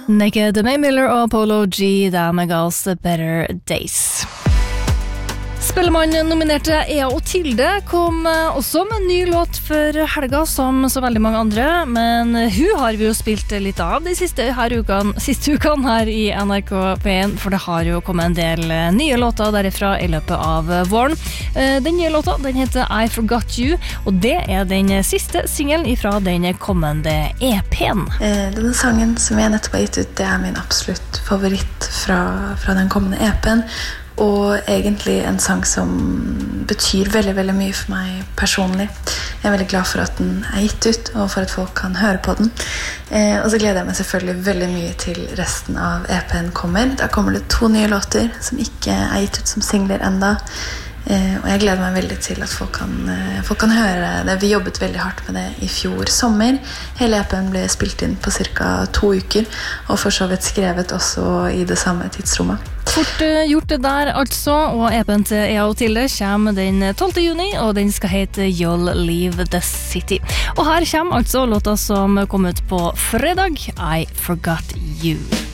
Naked, May Miller og Polo G, det med Girls Better Days. Spellemann nominerte Ea og Tilde kom også med en ny låt for helga som så veldig mange andre, men hun har vi jo spilt litt av de siste ukene her i NRK P1, for det har jo kommet en del nye låter derifra i løpet av våren. Den nye låta, den heter I Forgot You, og det er den siste singelen fra den kommende EP-en. Denne sangen som jeg nettopp har gitt ut, det er min absolutt favoritt fra den kommende EP-en, og egentlig en sang som betyr veldig, veldig mye for meg personlig. Jeg er veldig glad for at den er gitt ut, og for at folk kan høre på den. Og så gleder jeg meg selvfølgelig veldig mye til resten av EP-en kommer. Da kommer det 2 nye låter som ikke er gitt ut som singler enda. Og jeg gleder meg veldig til at folk kan høre det. Vi jobbet veldig hardt med det i fjor sommer. Hele EP-en ble spilt inn på cirka 2 uker, og for så vidt skrevet også i det samme tidsrommet. Fort gjort det der altså, og EP-en til Ea og Tilde kommer den 12. juni, og den skal hete You'll Leave the City. Og her kommer altså låta som kom ut på fredag, I Forgot You.